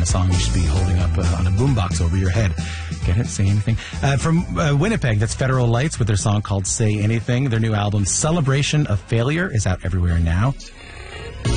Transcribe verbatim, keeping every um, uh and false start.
of song you should be holding up uh, on a boombox over your head. Get it? Say Anything. Uh, from uh, Winnipeg, that's Federal Lights with their song called Say Anything. Their new album, Celebration of Failure, is out everywhere now.